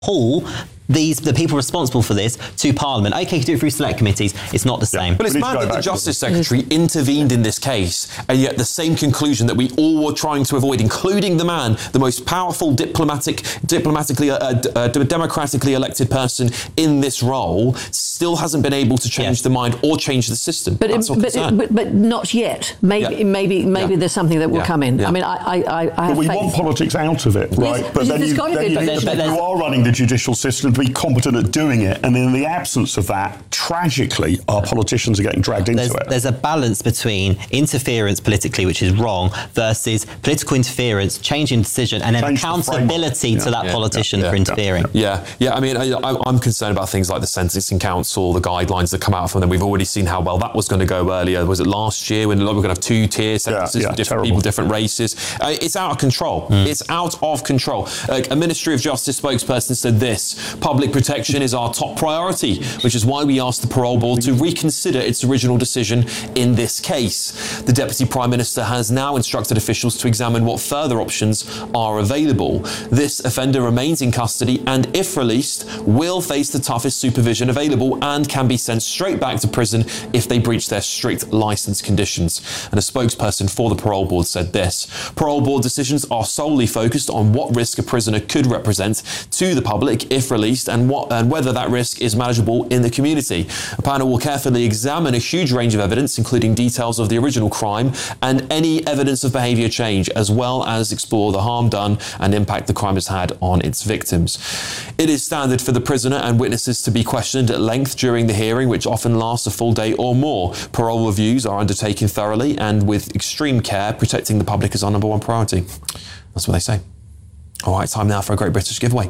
pull the people responsible for this to Parliament. OK, you do it through select committees. It's not the same. But it's mad that the Justice Secretary intervened in this case, and yet the same conclusion that we all were trying to avoid, including the man, the most powerful democratically elected person in this role, still hasn't been able to change the mind or change the system. But not yet. Maybe there's something that will come in. Yeah. I mean, I have we faith. want politics out of it, right? Yes, but then you are running the judicial system to be competent at doing it, and in the absence of that, tragically, our politicians are getting dragged into it. There's a balance between interference politically, which is wrong, versus political interference, changing decision, and then accountability to that politician for interfering. I mean, I'm concerned about things like the Sentencing Council, the guidelines that come out from them. We've already seen how well that was going to go earlier. Was it last year when we were going to have 2-tier sentences for different people, different races? It's out of control. It's out of control. A Ministry of Justice spokesperson said this: public protection is our top priority, which is why we asked the Parole Board to reconsider its original decision in this case. The Deputy Prime Minister has now instructed officials to examine what further options are available. This offender remains in custody and, if released, will face the toughest supervision available and can be sent straight back to prison if they breach their strict licence conditions. And a spokesperson for the Parole Board said this: Parole Board decisions are solely focused on what risk a prisoner could represent to the public if released, and whether that risk is manageable in the community. A panel will carefully examine a huge range of evidence, including details of the original crime and any evidence of behaviour change, as well as explore the harm done and impact the crime has had on its victims. It is standard for the prisoner and witnesses to be questioned at length during the hearing, which often lasts a full day or more. Parole reviews are undertaken thoroughly and with extreme care. Protecting the public is our number one priority. That's what they say. All right, time now for a Great British giveaway.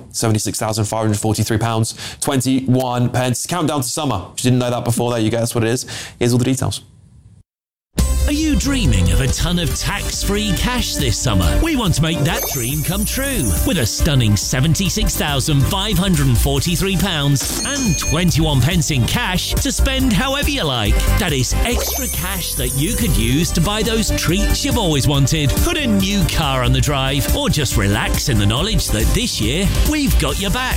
£76,543, 21 pence. Countdown to summer. If you didn't know that before, there you go. That's what it is. Here's all the details. Are you dreaming of a ton of tax-free cash this summer? We want to make that dream come true with a stunning £76,543 and 21 pence in cash to spend however you like. That is extra cash that you could use to buy those treats you've always wanted, put a new car on the drive, or just relax in the knowledge that this year we've got your back.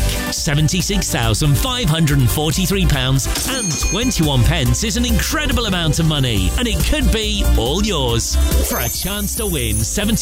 £76,543 and 21 pence is an incredible amount of money, and it could be all yours. For a chance to win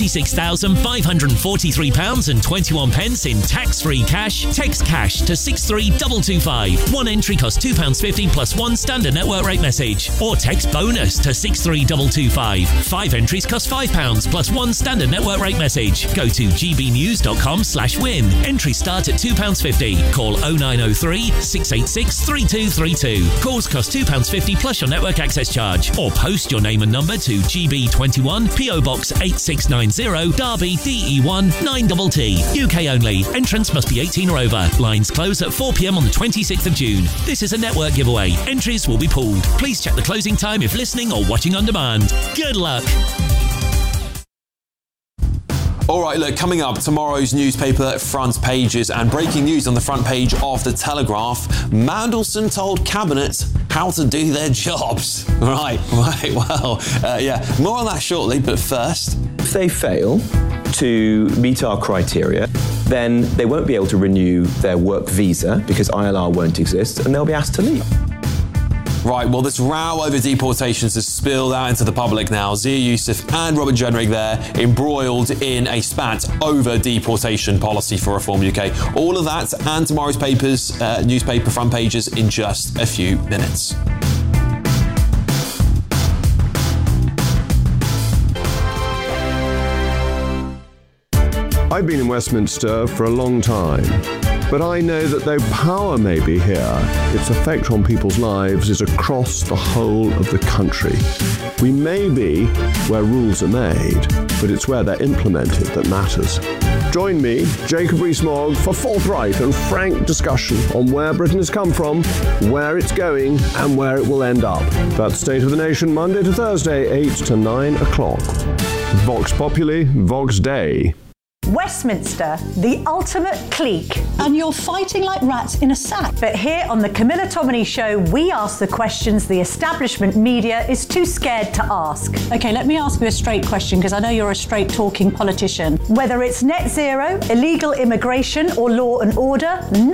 £76,543 and 21 pence in tax-free cash, text cash to 63225. One entry costs £2.50 plus one standard network rate message. Or text bonus to 63225. 5 entries cost £5 plus one standard network rate message. Go to gbnews.com/win. Entries start at £2.50. Call 0903 686 3232. Calls cost £2.50 plus your network access charge. Or post your name and number to GB21 PO Box 8690 Derby DE1 9TT. UK only. Entrance must be 18 or over. Lines close at 4 p.m. on the 26th of June. This is a network giveaway. Entries will be pulled. Please check the closing time if listening or watching on demand. Good luck. All right, look, coming up, tomorrow's newspaper front pages and breaking news on the front page of The Telegraph. Mandelson told Cabinet how to do their jobs. Right, well, more on that shortly, but first... If they fail to meet our criteria, then they won't be able to renew their work visa because ILR won't exist, and they'll be asked to leave. Right, well, this row over deportations has spilled out into the public now. Zia Youssef and Robert Jenrick there, embroiled in a spat over deportation policy for Reform UK. All of that and tomorrow's newspaper front pages in just a few minutes. I've been in Westminster for a long time, but I know that though power may be here, its effect on people's lives is across the whole of the country. We may be where rules are made, but it's where they're implemented that matters. Join me, Jacob Rees-Mogg, for forthright and frank discussion on where Britain has come from, where it's going, and where it will end up. That's State of the Nation, Monday to Thursday, 8 to 9 o'clock. Vox Populi, Vox Dei. Westminster, the ultimate clique. And you're fighting like rats in a sack. But here on the Camilla Tominey Show, we ask the questions the establishment media is too scared to ask. Okay, let me ask you a straight question, because I know you're a straight-talking politician. Whether it's net zero, illegal immigration, or law and order,